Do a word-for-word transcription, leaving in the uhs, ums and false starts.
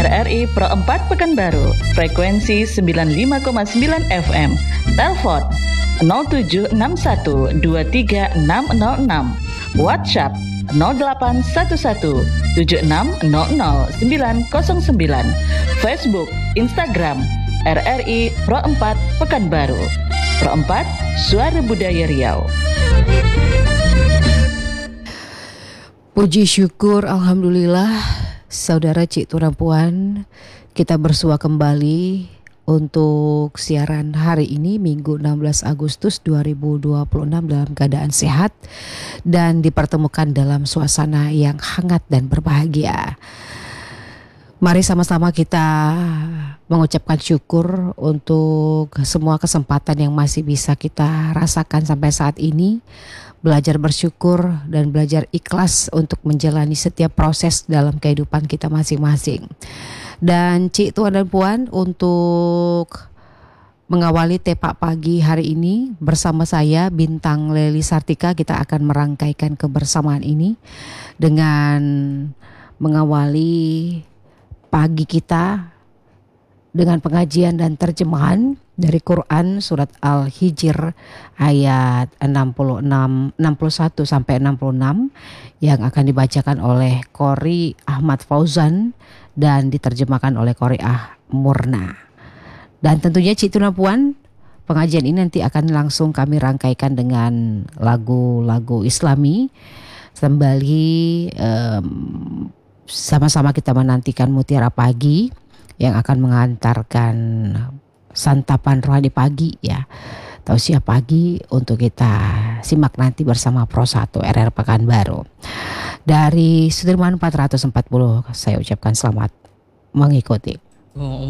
R I Pro empat Pekanbaru, frekuensi sembilan puluh lima koma sembilan F M. Telepon nol tujuh enam satu dua tiga enam nol enam. WhatsApp nol delapan satu satu tujuh enam nol nol sembilan nol sembilan. Facebook, Instagram R R I Pro empat Pekanbaru. Pro empat, Suara Budaya Riau. Puji syukur, alhamdulillah, saudara Cik Tuan Puan, kita bersua kembali untuk siaran hari ini Minggu enam belas Agustus dua ribu dua puluh enam dalam keadaan sehat dan dipertemukan dalam suasana yang hangat dan berbahagia. Mari sama-sama kita mengucapkan syukur untuk semua kesempatan yang masih bisa kita rasakan sampai saat ini. Belajar bersyukur dan belajar ikhlas untuk menjalani setiap proses dalam kehidupan kita masing-masing. Dan Cik Tuan dan Puan, untuk mengawali Tepak Pagi hari ini bersama saya Bintang Leli Sartika, kita akan merangkaikan kebersamaan ini dengan mengawali pagi kita dengan pengajian dan terjemahan dari Quran surat Al-Hijr ayat enam puluh enam, enam puluh satu sampai enam puluh enam yang akan dibacakan oleh Qori Ahmad Fauzan dan diterjemahkan oleh Qori Ah Murna. Dan tentunya Cik Tuan Puan, pengajian ini nanti akan langsung kami rangkaikan dengan lagu-lagu Islami sembari um, sama-sama kita menantikan Mutiara Pagi yang akan mengantarkan santapan rohani pagi ya, tausiah pagi untuk kita simak nanti bersama Pro satu R R Pekanbaru. Dari Sudirman empat ratus empat puluh saya ucapkan selamat mengikuti.